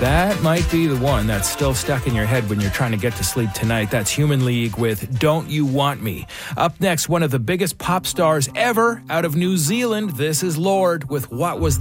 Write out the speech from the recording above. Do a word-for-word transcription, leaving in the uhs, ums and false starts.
That might be the one that's still stuck in your head when you're trying to get to sleep tonight. That's Human League with Don't You Want Me. Up next, one of the biggest pop stars ever out of New Zealand. This is Lorde with What Was